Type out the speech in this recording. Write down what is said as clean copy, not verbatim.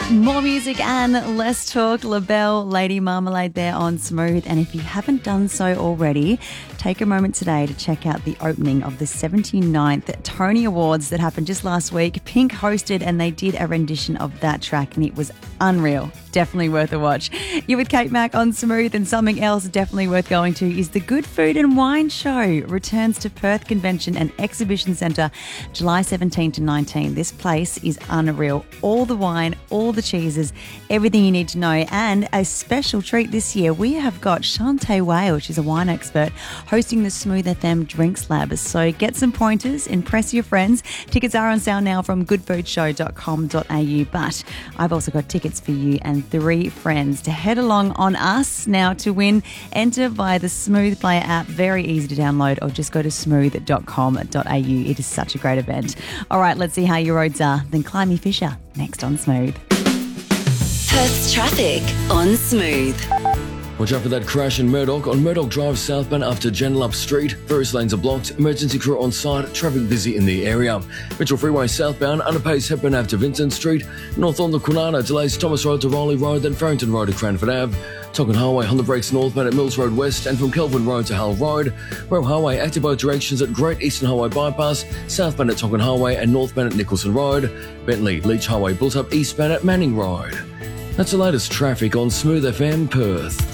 More music and less talk. LaBelle, Lady Marmalade there on Smooth. And if you haven't done so already, take a moment today to check out the opening of the 79th Tony Awards that happened just last week. Pink hosted and they did a rendition of that track and it was unreal. Definitely worth a watch. You're with Kate Mack on Smooth, and something else definitely worth going to is the Good Food and Wine Show. Returns to Perth Convention and Exhibition Centre July 17 to 19. This place is unreal. All the wine, all the cheeses, everything you need to know. And a special treat this year, we have got Shantae Whale, she's a wine expert, hosting the Smooth FM Drinks Lab. So get some pointers, impress your friends. Tickets are on sale now from goodfoodshow.com.au. But I've also got tickets for you and 3 friends to head along on us. Now to win, enter via the Smooth Player app, very easy to download, or just go to smooth.com.au. It is such a great event. All right, let's see how your roads are. Then Climby Fisher next on Smooth. Perth's traffic on Smooth. Watch out for that crash in Murdoch on Murdoch Drive southbound after Joondalup Street. Various lanes are blocked. Emergency crew on site. Traffic busy in the area. Mitchell Freeway southbound. Underpace Hepburn Ave to Vincent Street. North on the Kwinana delays Thomas Road to Rowley Road, then Farrington Road to Cranford Ave. Tonkin Highway on the brakes northbound at Mills Road West and from Kelvin Road to Hull Road. Roe Highway active both directions at Great Eastern Highway Bypass, southbound at Tonkin Highway and northbound at Nicholson Road. Bentley Leach Highway built up eastbound at Manning Road. That's the latest traffic on Smooth FM Perth.